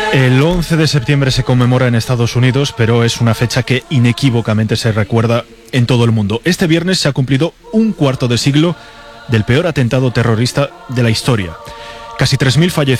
El 11 de septiembre se conmemora en Estados Unidos, pero es una fecha que inequívocamente se recuerda en todo el mundo. Este viernes se ha cumplido un cuarto de siglo del peor atentado terrorista de la historia. Casi 3.000 fallecidos.